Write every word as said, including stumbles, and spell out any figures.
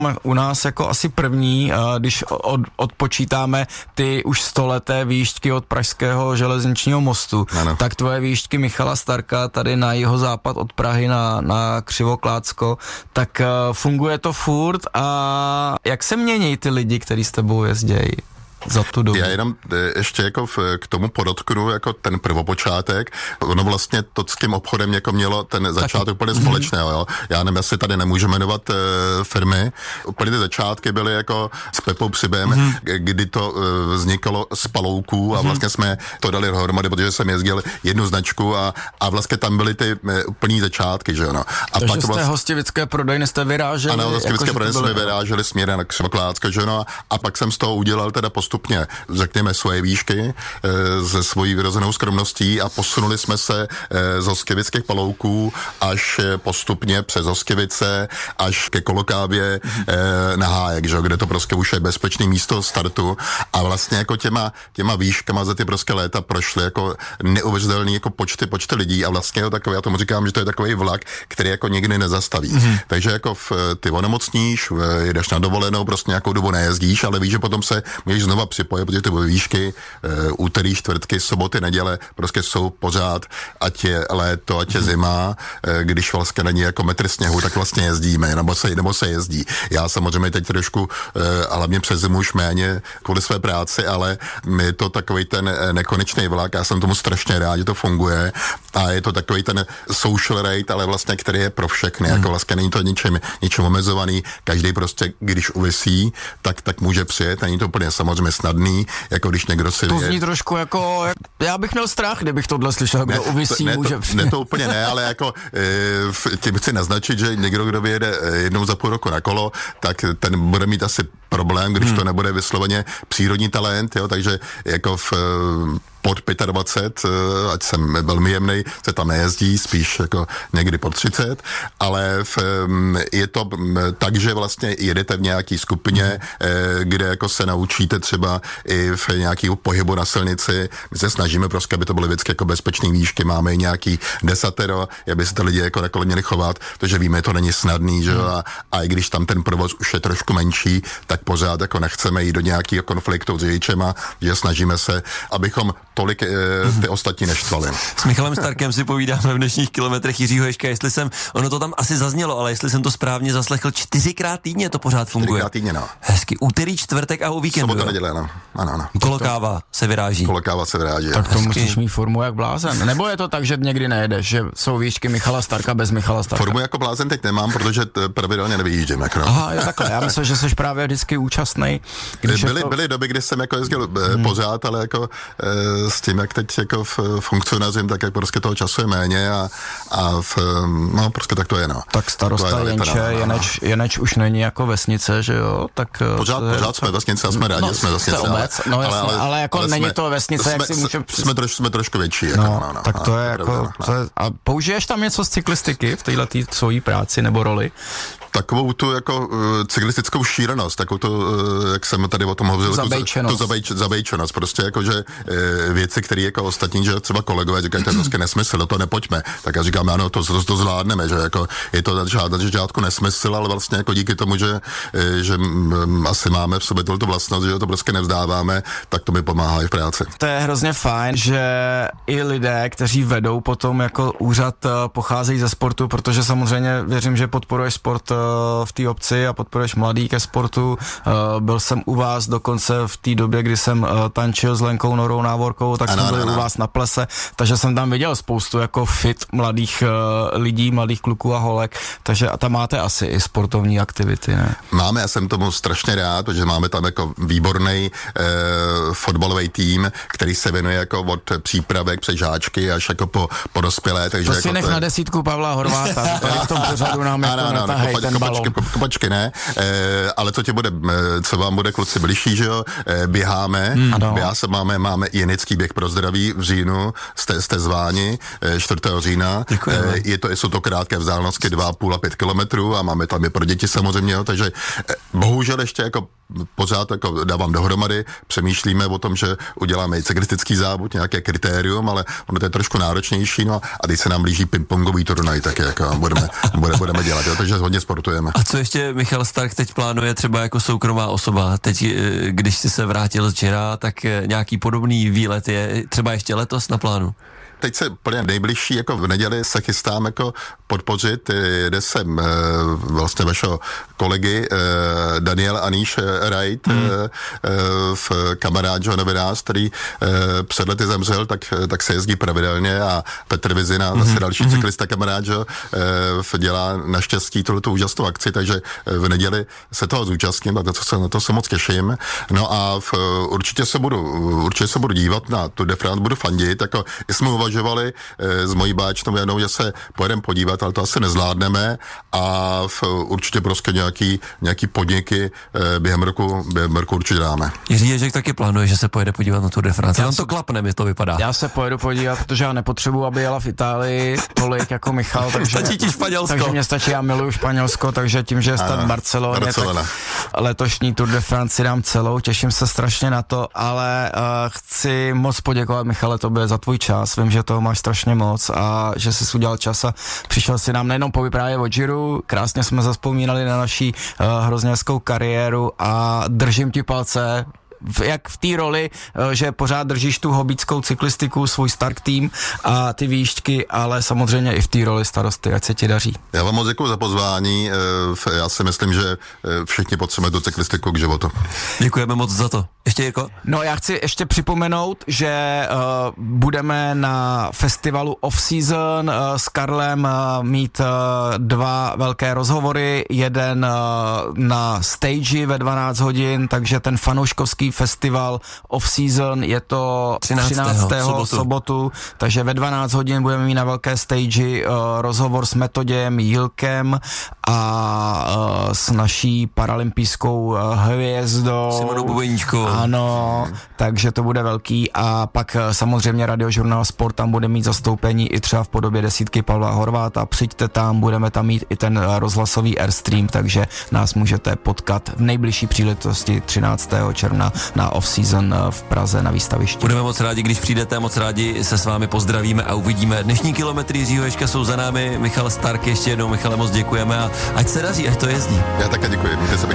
U nás jako asi první, když od, odpočítáme ty už stoleté výjížďky od pražského železničního mostu, ano. Tak tvoje výjížďky Michala Starka tady na jeho západ od Prahy na, na Křivoklácko, tak funguje to furt a jak se mění ty lidi, kteří s tebou jezdějí? Za tu dobu. Já jenom ještě jako v, k tomu podotknu jako ten prvopočátek, ono vlastně to s tím obchodem jako mělo ten začátek úplně mm-hmm. společného, jo. Já nevím, jestli tady nemůžu jmenovat e, firmy, úplně ty začátky byly jako s Pepou Přibem, mm-hmm. kdy to e, vznikalo z palouků a mm-hmm. vlastně jsme to dali dohromady, protože jsem jezdil jednu značku a, a vlastně tam byly ty e, úplný začátky, že jo, no. A takže pak z té vlastně, hostivické prodejny jste vyráželi? Ano, hostivické jako, prodejny jsme vyráželi směrem na Křivoklácko, že jo, no. A pak jsem z toho udělal teda postupně, řekněme, svoje výšky e, se svojí vyrozenou skromností a posunuli jsme se e, z hostivických palouků až e, postupně přes Hostivice až ke Kolokávě e, na Hájek, že, kde to prostě už je bezpečné místo startu a vlastně jako těma, těma výškama za ty prostě léta prošly jako neuvěřitelný jako počty, počty lidí a vlastně takový, já tomu říkám, že to je takový vlak, který jako nikdy nezastaví. Mm-hmm. Takže jako v, ty onemocníš, jedeš na dovolenou, prostě nějakou dobu nejezdíš, ale víš, že potom se můžeš znova připojit, protože ty výšky, e, úterý, čtvrtky, soboty, neděle prostě jsou pořád, ať je léto, ať je zima, e, když vlastně není jako metr sněhu, tak vlastně jezdíme, nebo se, nebo se jezdí. Já samozřejmě teď trošku, e, a hlavně přes zimu už méně kvůli své práci, ale je to takový ten nekonečný vlak, já jsem tomu strašně rád, že to funguje a je to takový ten social rate, ale vlastně, který je pro všechny, hmm. jako vlastně není to ničem, ničem omezovaný, každý prostě, když uvisí, tak, tak může přijet, není to úplně samozřejmě snadný, jako když někdo si to vě... zní trošku jako, já bych měl strach, kdybych tohle slyšel, kdo uvisí, ne, může to, přijet. ne, to úplně ne, ale jako e, tím chci naznačit, že někdo, kdo vyjede jednou za půl roku na kolo, tak ten bude mít asi problém, když hmm. to nebude vysloveně přírodní talent, jo, takže jako v pod dvacet pět, ať jsem velmi jemnej, se tam nejezdí, spíš jako někdy pod třicet, ale v, je to tak, že vlastně jedete v nějaký skupině, kde jako se naučíte třeba i v nějaký pohybu na silnici. My se snažíme prostě, aby to byly vždycky jako bezpečný výšky, máme i nějaký desatero, aby se ty lidi jako na kole měli chovat, protože víme, to není snadný, že jo, a, a i když tam ten provoz už je trošku menší, tak pořád jako nechceme jít do nějakého konfliktu s řidičema, že snažíme se, abychom tolik e, ty ostatní neštvali. S Michalem Starkem si povídáme v dnešních kilometrech Jiřího Ježka, jestli jsem, ono to tam asi zaznělo, ale jestli jsem to správně zaslechl, čtyřikrát týdně to pořád funguje. Čtyřikrát týdně, no. Hezky, úterý, čtvrtek a o víkendu. Sobota, neděle, ano. Ano, ano. Kolokáva se vyráží. Kolokáva se vyráží. Tak to musíš mít formu jak blázen. Nebo je to tak, že někdy nejedeš, že jsou výšky Michala Starka bez Michala Starka? Formu jako blázen teď nemám, protože t- pravidelně nevyjíždím. Jako. Aha, je takhle. Já myslím, že jsi právě vždycky účastnej. Byly, to... byly doby, kdy jsem jako jezdil hmm. pořád, ale jako e, s tím, jak teď jako v funkcionařím, tak jak prostě toho času je méně a, a v, no prostě tak to je, no. Tak starosta je Jenče, no, no. Jeneč, Jeneč už není jako vesnice, že jo? Tak pořád, to je, pořád jsme vesnice a jsme rádi, no, jsme vesnice. Obec, no, jasně, ale, ale, ale jako ale není jsme, to vesnice, jsme, jak si můžeme... Jsme, troš, jsme trošku větší. Jako, no, no, no, tak to no, je no, jako... pravda, To je, a použiješ tam něco z cyklistiky v této svojí práci nebo roli? Takovou tu jako uh, cyklistickou šílenost, takovou to, uh, jak jsem tady o tom hovořil, zabejčenost. tu zabejč, zabejčenost, prostě jako, že uh, věci, které jako ostatní, že třeba kolegové říkají, to je prostě nesmysl, do toho nepojďme, tak já říkám, ano, to, to, to zvládneme, že jako je to žádný žádku nesmysl, ale vlastně jako díky tomu, že, že um, asi máme v sobě tohle vlastnost, že to prostě nevzdáváme, tak to mi pomáhá i v práci. To je hrozně fajn, že i lidé, kteří vedou potom jako úřad, pocházejí ze sportu, protože samozřejmě věřím, že podporuješ sport v té obci a podporuješ mladý ke sportu. Byl jsem u vás dokonce v té době, kdy jsem tančil s Lenkou Norou Návorkovou, tak ano, jsem byl ano. u vás na plese, takže jsem tam viděl spoustu jako fit mladých lidí, mladých kluků a holek, takže a tam máte asi i sportovní aktivity, ne? Máme, já jsem tomu strašně rád, protože máme tam jako výborný eh, fotbalový tým, který se věnuje jako od přípravek přes žáčky až jako po, po dospělé. Takže to jako si nech to je... na desítku Pavla Horváta, tady v tom pořadu nám jako ano, natahej ten balón. Kopačky ne, e, ale co tě bude, co vám bude kluci bližší, že jo, e, běháme, hmm, já se máme, máme jenický běh pro zdraví v říjnu, jste, jste zváni, e, čtvrtého října, e, je to, jsou to krátké vzdálenosti dva a půl a pět kilometrů a máme tam je pro děti samozřejmě, jo, takže e, Bohužel ještě jako pořád jako dávám dohromady, přemýšlíme o tom, že uděláme i cyklistický závod, nějaké kritérium, ale ono to je trošku náročnější, no a teď se nám blíží pingpongový turnaj, tak jako budeme, budeme, budeme dělat, jo, takže hodně sportujeme. A co ještě Michal Stark teď plánuje třeba jako soukromá osoba? Teď, když jsi se vrátil z Gira, tak nějaký podobný výlet je třeba ještě letos na plánu? Teď se úplně nejbližší, jako v neděli se chystám jako podpořit, jde sem e, vlastně vašeho kolegy e, Daniel Aníš Wright, hmm. e, v kamarád, že novinář, který e, před lety zemřel, tak, tak se jezdí pravidelně a Petr Vizina, hmm. zase další hmm. cyklista kamarád, že e, dělá naštěstí tuto úžasnou akci, takže v neděli se toho zúčastním, tak to se, na to se moc těším. No a v, určitě se budu, určitě se budu dívat na Tour de France, budu fandit, jako jsme uvažovali e, s mojí báčnou jednou, že se pojedeme podívat, ale to asi nezvládneme a v, určitě prostě nějaký, nějaký podniky e, během roku, během roku určitě dáme. Jiří Ježek taky plánuje, že se pojede podívat na Tour de France. Tam to klapne, mi to vypadá. Já se pojedu podívat, protože já nepotřebuji, aby jela v Itálii tolik jako Michal, takže, stačí ti Španělsko. Takže mě stačí, já miluju Španělsko, takže tím, že je stát v Barceloně, Barcelona. tak letošní Tour de France si dám celou, těším se strašně na to, ale uh, chci moc poděkovat, Michale, tobě za tvůj čas, vím, že toho máš strašně moc a že jsi udělal čas a přišel si nám nejenom povyprávět o Giru, krásně jsme zazpomínali na naší uh, hrozně hezkou kariéru a držím ti palce, v, jak v té roli, že pořád držíš tu hobíckou cyklistiku, svůj Stark tým a ty výšťky, ale samozřejmě i v té roli starosty, ať se ti daří. Já vám moc děkuji za pozvání, já si myslím, že všichni potřebujeme tu cyklistiku k životu. Děkujeme moc za to. Ještě Jirko? No, já chci ještě připomenout, že uh, budeme na festivalu Off-Season uh, s Karlem uh, mít uh, dva velké rozhovory, jeden uh, na stage ve dvanáct hodin, takže ten fanouškovský festival Off-Season je to třináctého sobotu. sobotu, takže ve dvanáct hodin budeme mít na velké stage uh, rozhovor s Metoděm, Jilkem a uh, s naší paralympijskou uh, hvězdou Simonou Bubeníčkou. Ano, hmm. takže to bude velký a pak samozřejmě Radiožurnál Sport tam bude mít zastoupení i třeba v podobě desítky Pavla Horváta, přijďte tam, budeme tam mít i ten rozhlasový Airstream, takže nás můžete potkat v nejbližší příležitosti třináctého června na Off-Season v Praze na výstavišti. Budeme moc rádi, když přijdete, moc rádi se s vámi pozdravíme a uvidíme. Dnešní kilometry Jiřího Ježka jsou za námi, Michal Stark, ještě jednou Michale moc děkujeme a ať se daří, ať to jezdí. Já také děkuji, mějte se